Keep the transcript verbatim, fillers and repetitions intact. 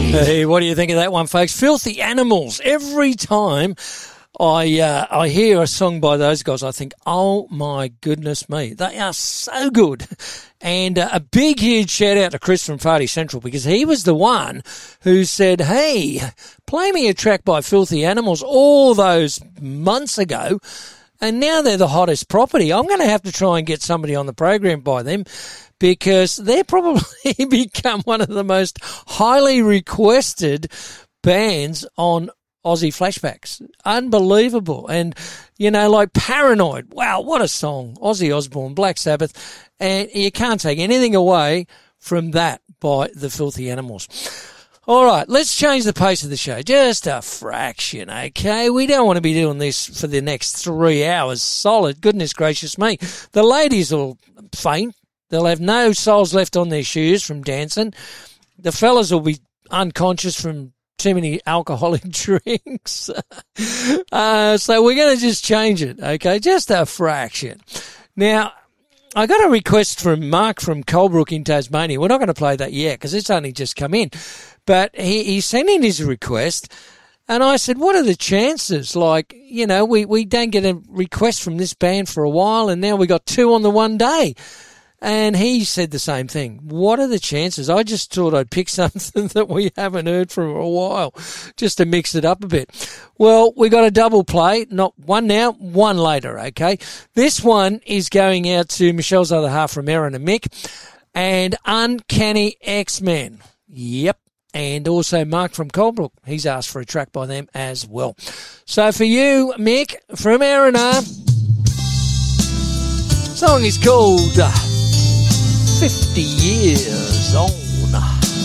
Hey, what do you think of that one, folks? Filthy Animals. Every time I uh, I hear a song by those guys, I think, oh my goodness me, they are so good. And uh, a big, huge shout out to Chris from Farty Central, because he was the one who said, hey, play me a track by Filthy Animals all those months ago. And now they're the hottest property. I'm going to have to try and get somebody on the program by them, because they're probably become one of the most highly requested bands on Aussie Flashbacks. Unbelievable. And, you know, like Paranoid. Wow, what a song. Ozzy Osbourne, Black Sabbath. And you can't take anything away from that by the Filthy Animals. All right, let's change the pace of the show. Just a fraction, okay? We don't want to be doing this for the next three hours solid. Goodness gracious me. The ladies will faint. They'll have no soles left on their shoes from dancing. The fellas will be unconscious from too many alcoholic drinks. uh, so we're going to just change it, okay? Just a fraction. Now, I got a request from Mark from Colebrook in Tasmania. We're not going to play that yet because it's only just come in. But he, he sent in his request, and I said, what are the chances? Like, you know, we, we don't get a request from this band for a while, and now we got two on the one day. And he said the same thing. What are the chances? I just thought I'd pick something that we haven't heard for a while, just to mix it up a bit. Well, we got a double play. Not one now, one later, okay? This one is going out to Michelle's other half from Erin and Mick, and Uncanny X-Men. Yep. And also Mark from Colebrook. He's asked for a track by them as well. So for you, Mick, from Erin, song is called fifty years old.